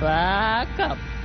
Pack up.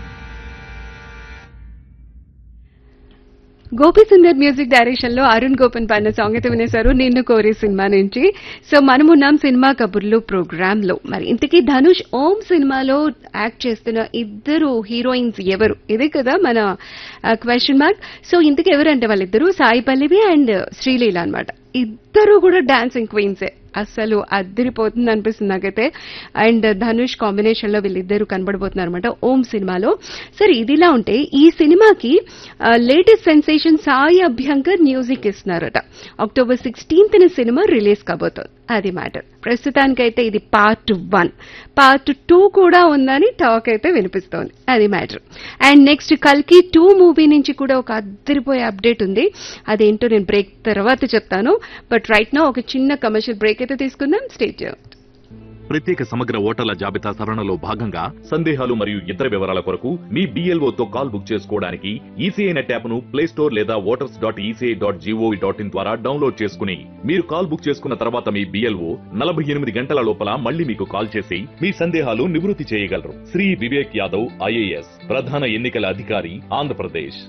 Gopi Sundar music direction లో అరుణ్ గోపన్ పాడిన song అయితే వినేశారు నిన్ను కోరి సినిమా నుంచి. సో మనమున్నాం సినిమా కబుర్లు ప్రోగ్రామ్ లో. మరి ఇంతకీ ధనుష్ ఓం సినిమాలో యాక్ట్ చేస్తున్న ఇద్దరు హీరోయిన్స్ ఎవరు, ఇదే కదా మన క్వశ్చన్ మార్క్. సో ఇంతకీ ఎవరంటే వాళ్ళిద్దరు సాయి పల్లవి అండ్ శ్రీలీల అన్నమాట. ఇద్దరు కూడా డాన్సింగ్ క్వీన్సే. అసలు అద్దరిపోతుంది అనిపిస్తుంది నాకైతే. అండ్ ధనుష్ కాంబినేషన్ లో వీళ్ళిద్దరు కనబడబోతున్నారు అనమాట ఓం సినిమాలో. సరే ఇదిలా ఉంటే ఈ సినిమాకి latest sensation Sai Abhyankar music ఇస్తున్నారట. అక్టోబర్ 16th సినిమా రిలీజ్ కాబోతోంది. అది మ్యాటర్. ప్రస్తుతానికైతే ఇది పార్ట్ 1. పార్ట్ 2 కూడా ఉందని టాక్ అయితే వినిపిస్తోంది. అది మ్యాటర్. అండ్ నెక్స్ట్ కల్కి 2 మూవీ నుంచి కూడా ఒక అద్దరిపోయే అప్డేట్ ఉంది. అదేంటో నేను బ్రేక్ తర్వాత చెప్తాను. బట్ రైట్ నౌ ఒక చిన్న కమర్షియల్ బ్రేక్ అయితే తీసుకుందాం. Stay tuned. ప్రత్యేక సమగ్ర ఓటర్ల జాబితా సవరణలో భాగంగా సందేహాలు మరియు ఇతర వివరాల కొరకు మీ BLO తో కాల్ బుక్ చేసుకోవడానికి ఈసీఐ నెట్ యాప్ ను ప్లే స్టోర్ లేదా voters.eci.gov.in ద్వారా డౌన్లోడ్ చేసుకుని మీరు కాల్ బుక్ చేసుకున్న తర్వాత మీ BLO 48 గంటల లోపల మళ్ళీ మీకు కాల్ చేసి మీ సందేహాలు నివృత్తి చేయగలరు. శ్రీ వివేక్ యాదవ్ IAS, ప్రధాన ఎన్నికల అధికారి, ఆంధ్రప్రదేశ్.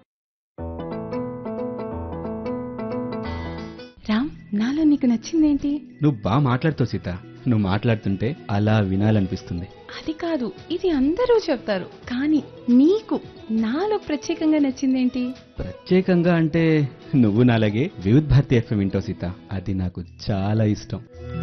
రామ్, నాలో నీకు నచ్చిందేంటి? నువ్వు బాగా మాట్లాడుతావు సీత. నువ్వు మాట్లాడుతుంటే అలా వినాలనిపిస్తుంది. అది కాదు, ఇది అందరూ చెప్తారు, కానీ నీకు నాలో ప్రత్యేకంగా నచ్చిందేంటి? ప్రత్యేకంగా అంటే నువ్వు నాలాగే వివిధ్ భారతి FM వింటావు సీత. అది నాకు చాలా ఇష్టం.